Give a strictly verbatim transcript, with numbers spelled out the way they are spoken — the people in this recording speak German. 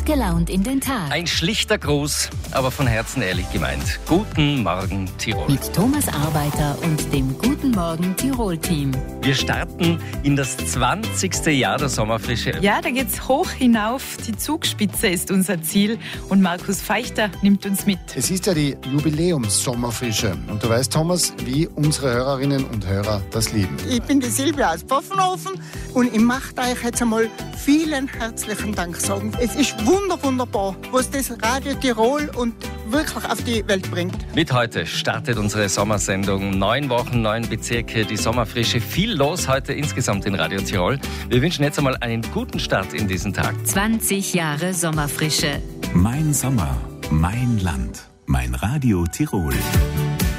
gelaunt in den Tag. Ein schlichter Gruß, aber von Herzen ehrlich gemeint. Guten Morgen, Tirol. Mit Thomas Arbeiter und dem Guten Morgen Tirol-Team. Wir starten in das zwanzigste Jahr der Sommerfrische. Ja, da geht's hoch hinauf. Die Zugspitze ist unser Ziel. Und Markus Feichter nimmt uns mit. Es ist ja die Jubiläums-Sommerfrische. Und du weißt, Thomas, wie unsere Hörerinnen und Hörer das lieben. Ich bin die Silvia aus Pfaffenhofen und ich möchte euch jetzt einmal vielen herzlichen Dank sagen. Es ist wunder, wunderbar, was das Radio Tirol und wirklich auf die Welt bringt. Mit heute startet unsere Sommersendung. Neun Wochen, neun Bezirke, die Sommerfrische. Viel los heute insgesamt in Radio Tirol. Wir wünschen jetzt einmal einen guten Start in diesen Tag. zwanzig Jahre Sommerfrische. Mein Sommer, mein Land, mein Radio Tirol.